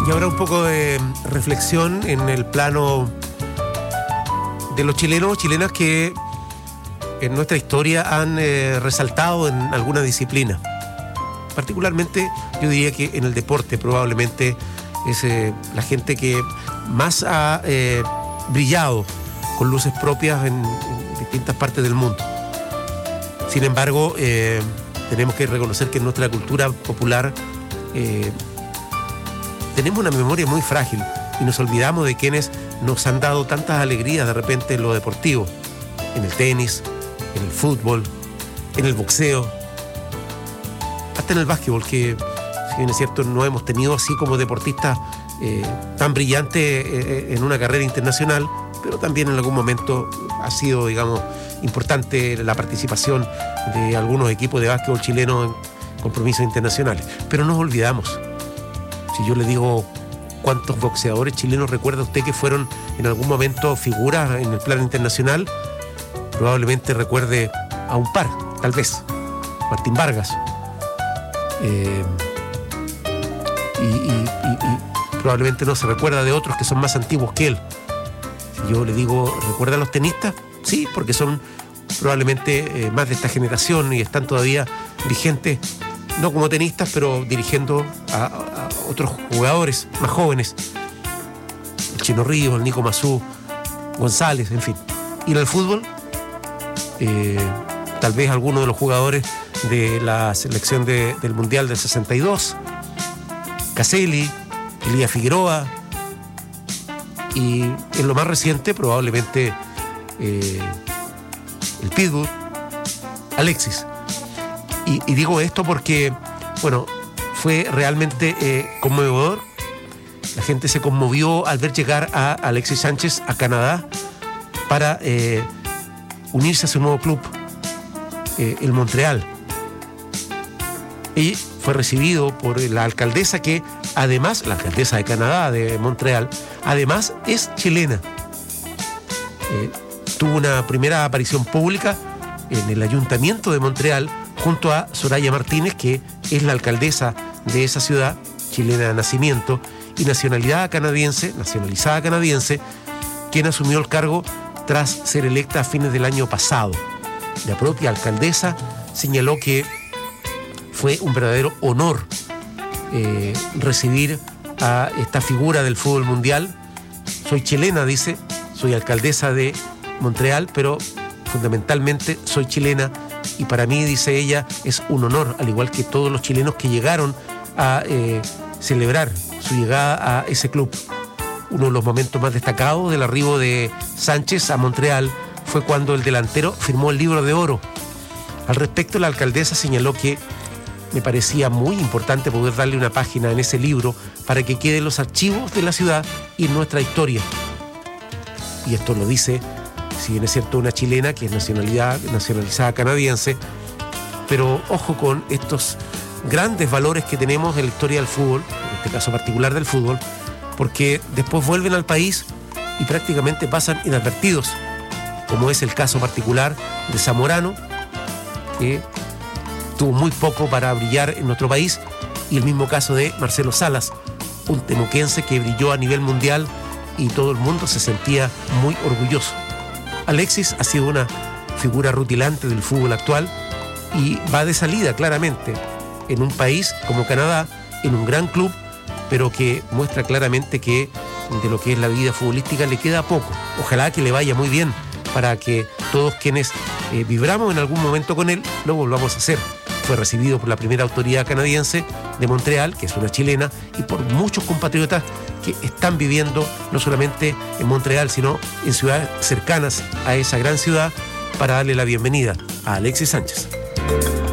Y ahora un poco de reflexión en el plano de los chilenos o chilenas que en nuestra historia han resaltado en alguna disciplina. Particularmente yo diría que en el deporte probablemente es la gente que más ha brillado con luces propias en distintas partes del mundo. Sin embargo, tenemos que reconocer que en nuestra cultura popular tenemos una memoria muy frágil y nos olvidamos de quienes nos han dado tantas alegrías de repente en lo deportivo, en el tenis, en el fútbol, en el boxeo, hasta en el básquetbol, que si bien es cierto no hemos tenido así como deportistas tan brillantes en una carrera internacional, pero también en algún momento ha sido, digamos, importante la participación de algunos equipos de básquetbol chilenos en compromisos internacionales. Pero no nos olvidamos. Si yo le digo cuántos boxeadores chilenos recuerda usted que fueron en algún momento figuras en el plano internacional, probablemente recuerde a un par, tal vez. Martín Vargas. Y probablemente no se recuerda de otros que son más antiguos que él. Si yo le digo, ¿recuerda a los tenistas? Sí, porque son probablemente más de esta generación y están todavía vigentes, no como tenistas, pero dirigiendo a otros jugadores más jóvenes. El Chino Ríos, el Nico Mazú, González, en fin. Y en el fútbol, tal vez algunos de los jugadores de la selección del Mundial del 62, Caselli, Elías Figueroa, y en lo más reciente probablemente el Pitbull, Alexis. Y digo esto porque, bueno, fue realmente conmovedor. La gente se conmovió al ver llegar a Alexis Sánchez a Canadá para unirse a su nuevo club, el Montreal. Y fue recibido por la alcaldesa que, además, la alcaldesa de Canadá, de Montreal, además es chilena. Tuvo una primera aparición pública en el ayuntamiento de Montreal junto a Soraya Martínez, que es la alcaldesa de esa ciudad, chilena de nacimiento y nacionalizada canadiense, quien asumió el cargo tras ser electa a fines del año pasado. La propia alcaldesa señaló que fue un verdadero honor recibir a esta figura del fútbol mundial. Soy chilena, dice, soy alcaldesa de Montreal, pero fundamentalmente soy chilena y para mí, dice ella, es un honor, al igual que todos los chilenos que llegaron a celebrar su llegada a ese club. Uno de los momentos más destacados del arribo de Sánchez a Montreal fue cuando el delantero firmó el libro de oro. Al respecto, la alcaldesa señaló que me parecía muy importante poder darle una página en ese libro para que queden los archivos de la ciudad y nuestra historia. Y esto lo dice, si bien es cierto, una chilena que es nacionalizada canadiense, pero ojo con estos grandes valores que tenemos en la historia del fútbol, en este caso particular del fútbol, porque después vuelven al país y prácticamente pasan inadvertidos, como es el caso particular de Zamorano, que tuvo muy poco para brillar en nuestro país, y el mismo caso de Marcelo Salas, un temuquense que brilló a nivel mundial y todo el mundo se sentía muy orgulloso. Alexis ha sido una figura rutilante del fútbol actual y va de salida claramente en un país como Canadá, en un gran club, pero que muestra claramente que de lo que es la vida futbolística le queda poco. Ojalá que le vaya muy bien para que todos quienes vibramos en algún momento con él lo volvamos a hacer. Fue recibido por la primera autoridad canadiense de Montreal, que es una chilena, y por muchos compatriotas que están viviendo no solamente en Montreal, sino en ciudades cercanas a esa gran ciudad, para darle la bienvenida a Alexis Sánchez.